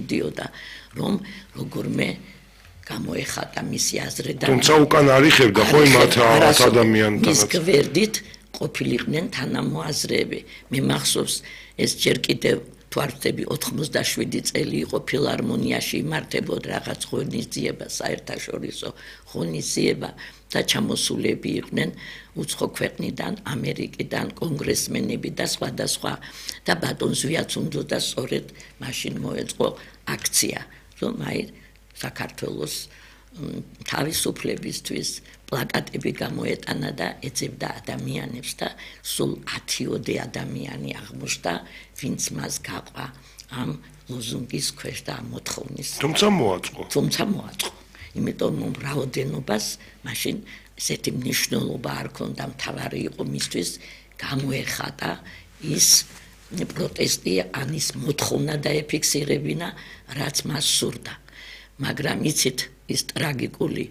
მიდიოდა, რომ როგორმე გამოეხატა მისი აზრი და თუმცა უკან არიხებდა ხო მათ ადამიანთან ის გვერდით ყოფილიყვნენ თანამოაზრეები. მე მახსოვს ეს ჯერ კიდევ თვარდები 87 წელი იყო ფილარმონიაში იმართებოდა რაღაც ღონისძიება, საერთაშორისო ღონისძიება და ჩამოსულები იყვნენ უცხო ქვეყნიდან, ამერიკიდან, კონგრესმენები და სხვადასხვა და ბატონ ზვიაც უნდა სწორედ მაშინ მოეწყო აქცია, რომ აი საქართველოს თავისუფლებისთვის პლაკატები გამოეტანა და ეძებდა ადამიანებს და სულ 10-ოდე ადამიანი აღმოჩნდა, ვინც მას გაყვა ამ ლოზუნგის ქვეშ და ამ მოთხოვნის. თუმცა მოაწყო. იმიტომ რომ რაოდენობას მაშინ ესეთი მნიშვნელობა არ ქონდა, მთავარი იყო მისთვის გამოეხატა ის პროტესტი, ანის მოთხოვნა დაეფიქსირებინა, რაც მას სურდა. მაგრამ იცით ის ტრაგიკული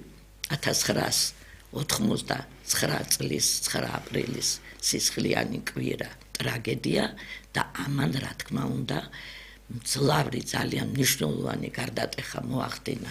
1989 წლის 9 აპრილის სისხლიანი კვირა ტრაგედია და ამან რა თქმა უნდა მძლავრი ძალიან მნიშვნელოვანი გარდატეხა მოახდინა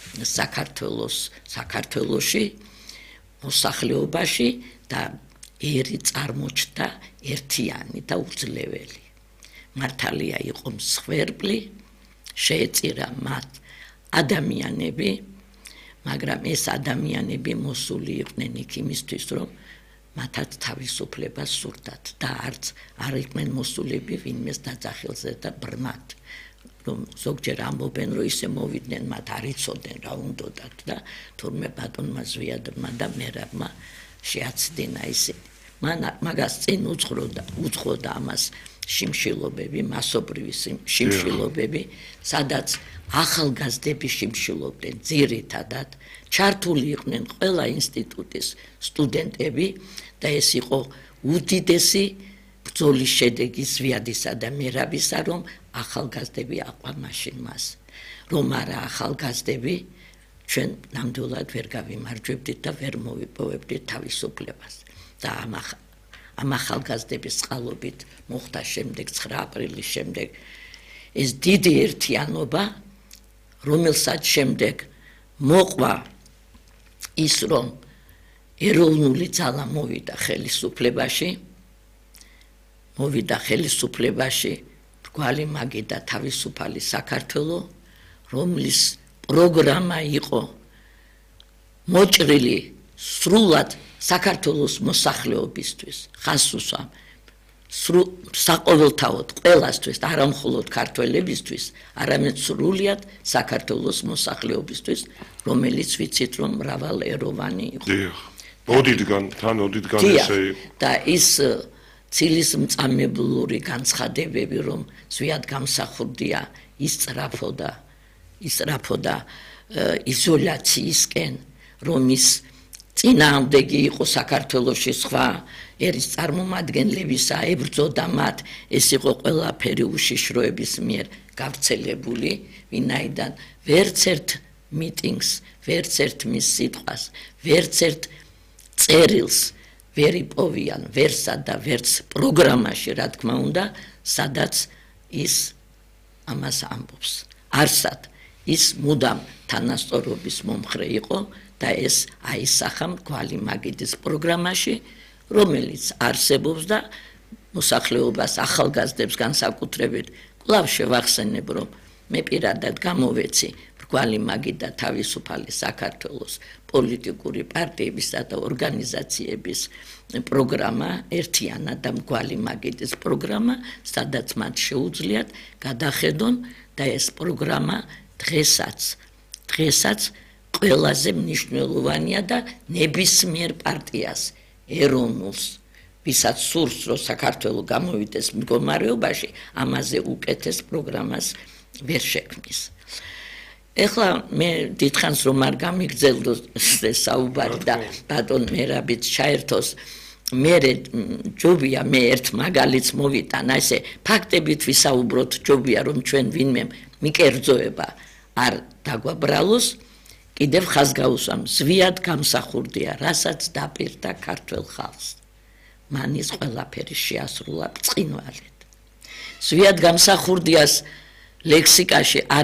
საქართველოში მოსახლეობაში და ერი წარმოჩნდა ერთიანი და უძლეველი. მართალია იყო მსხვერპლი, შეეწირა მათ ადამიანები, მაგრამ ეს ადამიანები მოსული იყვნენ იქ იმისთვის, რომ მათაც თავისუფლება სურდათ და არც არ იყვნენ მოსულები ვინმეს დაძახილზე და ბრმად. რომ ზოგჯერ ამბობენ, რომ ისე მოვიდნენ, მათ არ იცოდნენ რა უნდათ და თურმე ბატონმა ზვიადმა და მერაბმა შეაცდენა ისინი. მაგას წინ უძღოდა ამას შიმშილობები, მასობრივი შიმშილობები, სადაც ახალგაზრდები შიმშილობდნენ ძირითადად, ჩართული იყვნენ ყველა ინსტიტუტის სტუდენტები და ეს იყო უდიდესი ბრძოლის შედეგი ზვიადისა და მერაბისა, რომ ახალგაზრდები აყვა მაშინ მას. რომ არა ახალგაზრდები, ჩვენ ნამდვილად ვერ გავიმარჯვებდით და ვერ მოვიპოვებდით თავისუფლებას. და ამ ახალგაზრდების წყალობით მოხდა შემდეგ 9 აპრილის შემდეგ ეს დიდი ერთიანობა, რომელსაც შემდეგ მოყვა ის, რომ ეროვნული ძალა მოვიდა ხელისუფლებაში, მრგვალი მაგი და თავისუფალი საქართველო, რომლის პროგრამა იყო მოჭრილი სრულად საქართველოს მოსახლეობისთვის, ხასუსამ, საყოველთაოდ ყველასთვის, არა მხოლოდ ქართველებისთვის, არამედ სრულად საქართველოს მოსახლეობისთვის, რომელიც ვიცით, რომ მრავალეროვანი იყო. ოდითგან ესე და ის ცილისმწამებლური განცხადებები, რომ ზვიად გამსახურდია ისწრაფოდა იზოლაციისკენ, რომ ის წინააღმდეგი იყო საქართველოში სხვა ერის წარმომადგენლებისა, ებრძოდა მათ, ეს იყო ყველაფერი უშიშროების მიერ გავრცელებული, ვინაიდან ვერც ერთ მიტინგს, ვერც ერთ მის სიტყვას, ვერც ერთ წერილს ვერ იპოვიან, ვერსა და ვერც პროგრამაში, რა თქმა უნდა, სადაც ის ამას ამბობს. არსად, ის მუდამ თანასწორობის მომხრე იყო და ეს აისახა მრგვალი მაგიდის პროგრამაში, რომელიც არსებობს და მოსახლეობას ახალგაზრდებს განსაკუთრებით კვლავ შევახსენებ, რომ მე პირადად გამოვეცი მრგვალი მაგი და თავისუფალი საქართველოს პოლიტიკური პარტიებისა და ორგანიზაციების პროგრამა, ერთიანად და მრგვალი მაგიდის პროგრამა, სადაც მათ შეუძლიათ გადახედონ და ეს პროგრამა დღესაც ყველაზე მნიშვნელოვანია და ნებისმიერ პარტიას ეროვნულს, ვისაც სურს, რომ საქართველო გამოვიდეს მდგომარეობაში, ამაზე უკეთეს პროგრამას ვერ შექმნის. ეხლა მე დიდხანს რომ არ გამიგრძელდოს საუბარი და ბატონ მერაბიც ჩაერთოს, მე ჯობია მე ერთ მაგალითს მოვიტან, ესე ფაქტებით ვისაუბროთ, ჯობია რომ ჩვენ ვინმე მიკერძოება არ დაგვაბრალოს. კიდევ ხაზგაუსვამ, ზვიად გამსახურდია, რასაც დაპირდა ქართველ ხალხს. მან ის ყველაფერი შეასრულა ბრწყინვალედ. ზვიად გამსახურდიას ლექსიკაში არ